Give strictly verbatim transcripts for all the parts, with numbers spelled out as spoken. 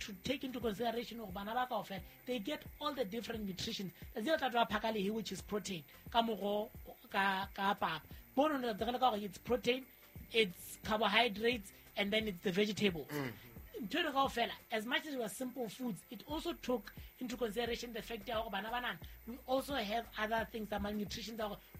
should take into consideration of bana ba kaofela, they get all the different nutrition. Which is protein. It's protein, it's carbohydrates, and then it's the vegetables. Mm. As much as it was simple foods, it also took into consideration the fact that we also have other things that malnutrition.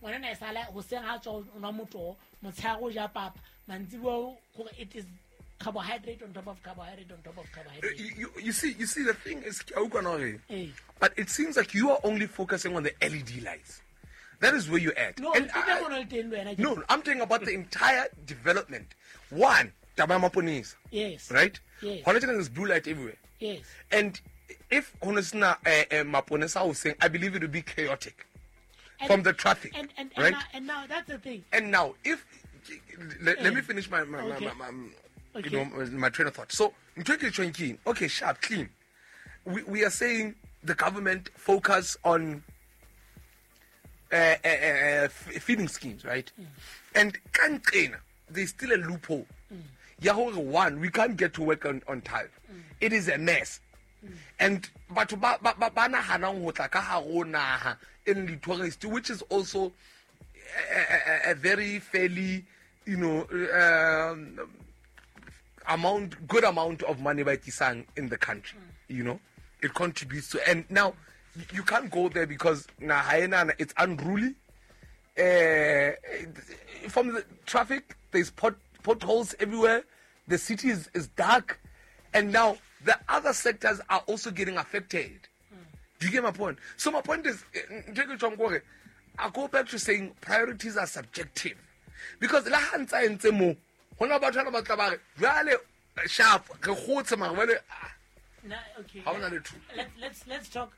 It is carbohydrate on top of carbohydrate on top of carbohydrate. Uh, you, you see, you see, the thing is, hey. But it seems like you are only focusing on the L E D lights. That is where you're at. No, and I, no, I'm talking about the entire development. One, Tabamaponis. Yes. Right? Yes. There's blue light everywhere. Yes. And if Honesna Maponesa was saying, I believe it would be chaotic and, from the traffic. And, and, right? and, now, and now that's the thing. And now, if let, let me finish my my, okay. my, my, my okay. you know, my train of thought. So, okay, sharp, clean. We we are saying the government focus on uh, uh, uh, feeding schemes, right? Mm. And can't train. There's still a loophole. Mm. Yahoo one, we can't get to work on, on time. Mm. It is a mess. Mm. And but ba ba ba ba na hanang ho tla ka ha rona in the tourist, which is also a, a, a very fairly, you know, um, amount, good amount of money by Tisang in the country. Mm. You know, it contributes to. And now you can't go there because na haena it's unruly. Uh, from the traffic, there's pot, potholes everywhere. The city is, is dark, and now the other sectors are also getting affected. Mm. Do you get my point? So my point is, I go back to saying priorities are subjective, because la hantsa entse mo hona batho ba batla ba re jale sharp re khotse ma wele. No, okay. Let's let's let's talk.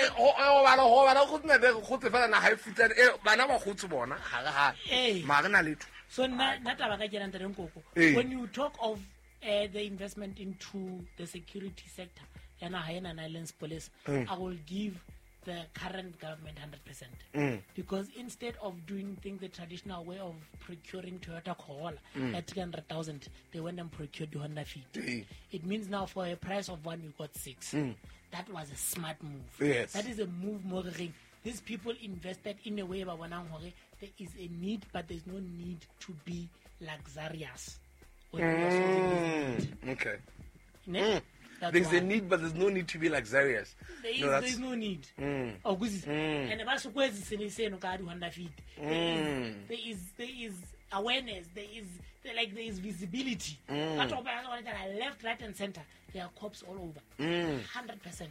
So when you talk of uh, the investment into the security sector, and Islands Police, mm. I will give the current government one hundred percent. Mm. Because instead of doing things the traditional way of procuring Toyota Corolla mm. at three hundred thousand, they went and procured the Honda Fit. Mm. It means now for a price of one, you got six. Mm. That was a smart move. Yes. That is a move more. These people invested in a way, but there is a need, but there's no need to be luxurious. Mm. Okay. Mm. There's why. a need, but there's no need to be luxurious. There is, no, there is no need. Mm. Oh, mm. And about where's the no feed. There is there is awareness. There is there, like there is visibility. Mm. Left, right, and center. There are cops all over. Hundred percent.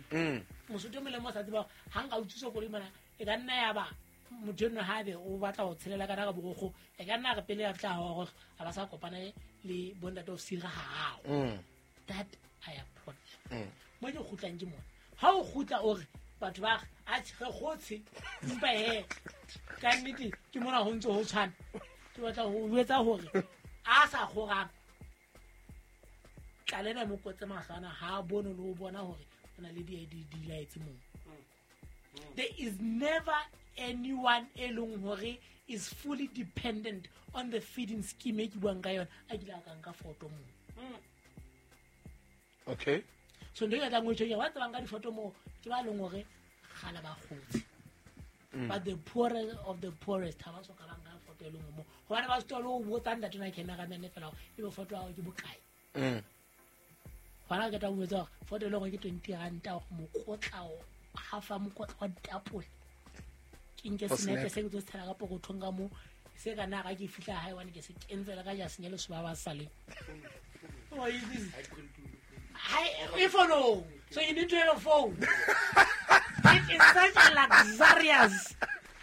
Muthono ha be o batla go tshelela ka ka bogo e ka nna re pele ya tla go a ba sa kopana le bonda of sira ha that I approach mo go khutlang ke mona ha o khutla o re batho ba a tshege gotse mpa he ka nnete ke mona go ntse go tshwana ke batla go wetsa gore a sa goga tlalena mo kotse magana ha bono le o bona gore ona le di di lights mo. There is never anyone elong hore is fully dependent on the feeding scheme e buang ka yona a dila ka nka photo mo. Okay. So ndo ya tla ngwe tshwenya wa tla nka di photo mo ke ba leng hore gala ba gotse. But the poorest of the poorest ha ba so ka ba nka photo elong mo go bana ba stolo o botsa nda tona ke na ka nne fela e be photo ya ke bokae. Mm. Bana ke ta botsa photo elong ke twenty rand a mo kotlao hafa mo kotla wa tapole. Inke snepe se go tsela ka go thonga mo se ka na ga ke fitla hae wane ke se kentsela ka ja senyelo se ba ba sale. Oh is this I follow. So you need to have a phone. It is such a luxurious.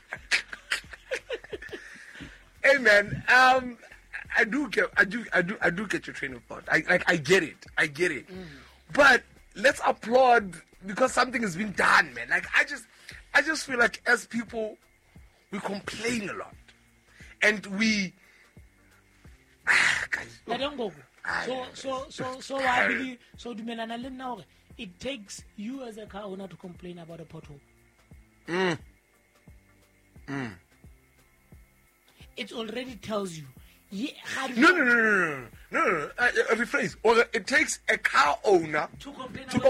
Hey man, um I do get I do I do I do get your train of thought. I like I get it. I get it. Mm. But let's applaud because something has been done, man. Like I just I just feel like as people, we complain a lot, and we. Ah, guys, oh, don't go. So, so, so, so, I believe. So, do men now? It takes you as a car owner to complain about a pothole. Mm. Mm. It already tells you. Yeah, how do no, you no, no, no, no, no, no, no. Uh, uh, rephrase. Or it takes a car owner to complain. To about